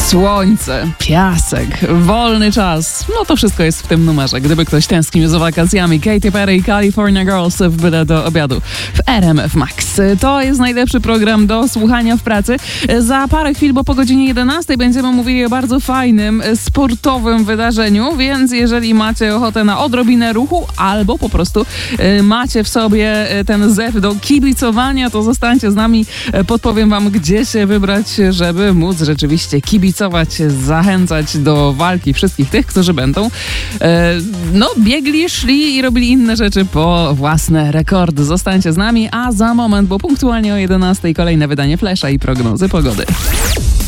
Słońce, piasek, wolny czas. No to wszystko jest w tym numerze. Gdyby ktoś tęsknił za wakacjami, Katy Perry i California Girls w Byle do obiadu w RMF Max. To jest najlepszy program do słuchania w pracy. Za parę chwil, bo po godzinie 11 będziemy mówili o bardzo fajnym, sportowym wydarzeniu, więc jeżeli macie ochotę na odrobinę ruchu albo po prostu macie w sobie ten zew do kibicowania, to zostańcie z nami. Podpowiem wam, gdzie się wybrać, żeby móc rzeczywiście kibicować, zachęcać do walki wszystkich tych, którzy będą biegli, szli i robili inne rzeczy po własne rekordy. Zostańcie z nami, a za moment, bo punktualnie o 11 kolejne wydanie Flesza i prognozy pogody.